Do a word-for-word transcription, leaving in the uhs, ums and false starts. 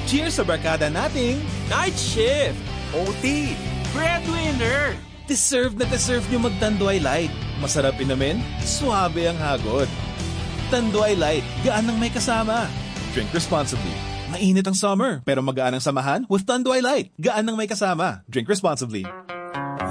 Cheers sa barkada nating Night Shift! O T! Breadwinner! deserve na deserve nyo mag-Tanduay Light. Masarap inamin, suabe ang hagod. Tanduay Light, gaan ng may kasama. Drink responsibly. Mainit ang summer, pero magaan ang samahan with Tanduay Light. Gaan ng may kasama. Drink responsibly.